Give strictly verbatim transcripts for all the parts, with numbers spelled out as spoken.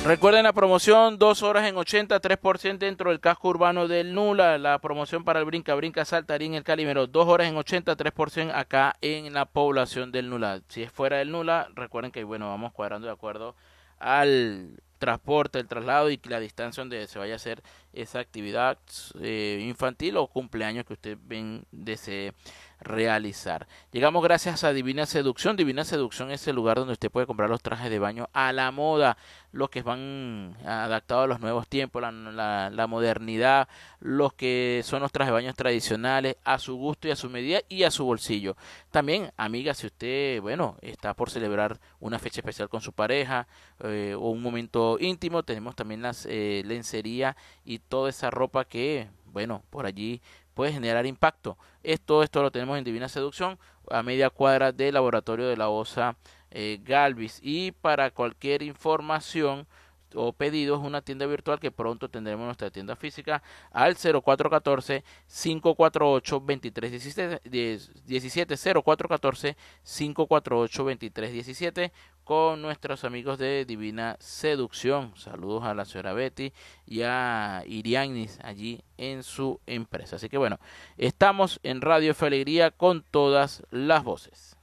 Recuerden la promoción, dos horas en ochenta, tres por ciento dentro del casco urbano del Nula. La promoción para el Brinca, Brinca, Saltarín, el Calimero, dos horas en ochenta, tres por ciento acá en la población del Nula. Si es fuera del Nula, recuerden que bueno, vamos cuadrando de acuerdo al transporte, el traslado y la distancia donde se vaya a hacer esa actividad eh, infantil o cumpleaños que usted ven, desee realizar. Llegamos gracias a Divina Seducción. Divina Seducción es el lugar donde usted puede comprar los trajes de baño a la moda, los que van adaptados a los nuevos tiempos, la, la, la modernidad, los que son los trajes de baño tradicionales, a su gusto y a su medida y a su bolsillo. También, amiga, si usted, bueno, está por celebrar una fecha especial con su pareja eh, o un momento íntimo, tenemos también las eh, lencería y toda esa ropa que, bueno, por allí puede generar impacto. Esto, esto lo tenemos en Divina Seducción, a media cuadra del laboratorio de la OSA eh, Galvis. Y para cualquier información o pedidos, una tienda virtual que pronto tendremos nuestra tienda física al cero cuatro uno cuatro, cinco cuatro ocho, dos tres uno siete, cero cuatro uno cuatro, cinco cuatro ocho, dos tres uno siete, con nuestros amigos de Divina Seducción. Saludos a la señora Betty y a Irianis allí en su empresa. Así que bueno, estamos en Radio Fe Alegría con todas las voces.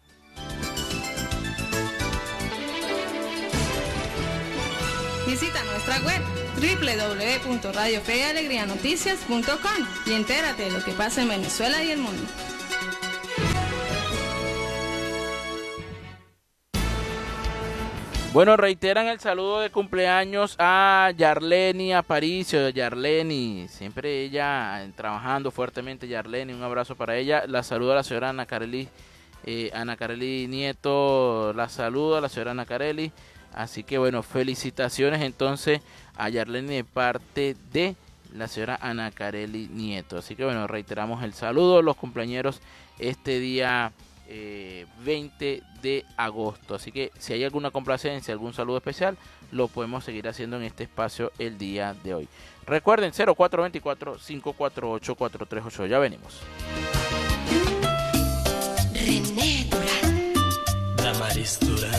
Visita nuestra web doble u doble u doble u punto radio fe y alegría noticias punto com y entérate de lo que pasa en Venezuela y el mundo. Bueno, reiteran el saludo de cumpleaños a Yarleni Aparicio. Yarleni, siempre ella trabajando fuertemente. Yarleni, un abrazo para ella. La saluda a la señora Ana Carely, eh, Ana Carely Nieto, la saluda a la señora Ana Carely. Así que bueno, felicitaciones entonces a Yarleni de parte de la señora Ana Carely Nieto. Así que bueno, reiteramos el saludo a los cumpleañeros este día eh, veinte de agosto. Así que si hay alguna complacencia, algún saludo especial, lo podemos seguir haciendo en este espacio el día de hoy. Recuerden, cero cuatro dos cuatro, cinco cuatro ocho, cuatro tres ocho. Ya venimos. René Durán. Damaris Durán.